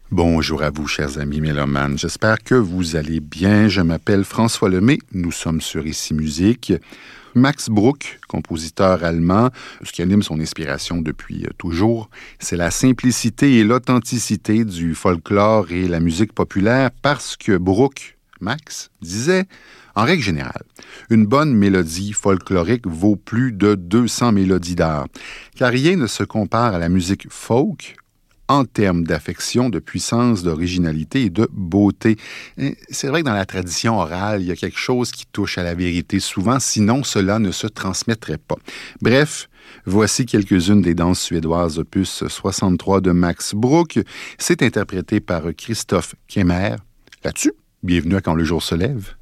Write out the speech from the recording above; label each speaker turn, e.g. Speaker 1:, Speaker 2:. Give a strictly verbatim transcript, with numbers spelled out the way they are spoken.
Speaker 1: Bonjour à vous, chers amis mélomanes. J'espère que vous allez bien. Je m'appelle François Lemay. Nous sommes sur Ici Musique. Max Bruch, compositeur allemand, ce qui anime son inspiration depuis toujours, c'est la simplicité et l'authenticité du folklore et la musique populaire parce que Bruch, Max, disait, en règle générale, une bonne mélodie folklorique vaut plus de deux cents mélodies d'art, car rien ne se compare à la musique folk en termes d'affection, de puissance, d'originalité et de beauté. C'est vrai que dans la tradition orale, il y a quelque chose qui touche à la vérité souvent, sinon cela ne se transmettrait pas. Bref, voici quelques-unes des danses suédoises opus soixante-trois de Max Bruch. C'est interprété par Christophe Kemmer. Là-dessus, bienvenue à Quand le jour se lève.